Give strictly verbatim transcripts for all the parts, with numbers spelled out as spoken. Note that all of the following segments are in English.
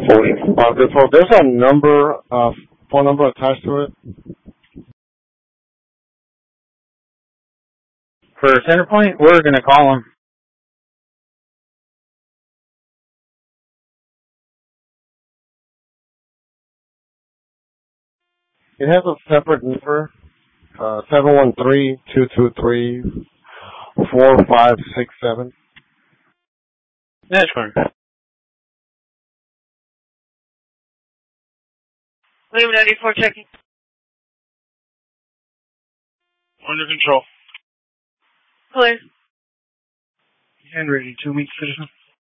Uh, before, there's a number, uh, phone number attached to it. For Centerpoint, we're going to call them. It has a separate number, uh, seven one three, two two three, four five six seven. That's correct. William ninety-four checking. Under control. Clear. Henry, two weeks citizen.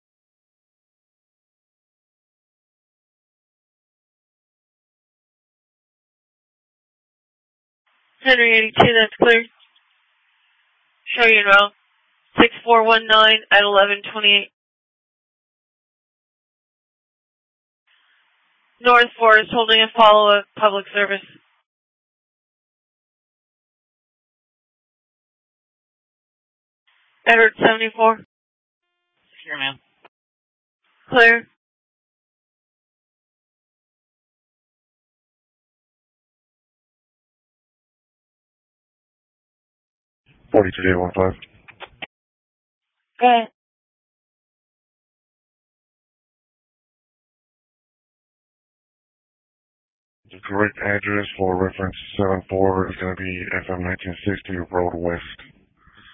Henry eighty-two, that's clear. Show you route. six four one nine at eleven twenty-eight. North Forest holding a follow-up public service. Edward seventy-four. Here, ma'am. Clear. forty-two J one five. Go ahead. The correct address for reference seven four is going to be F M nineteen sixty Road West.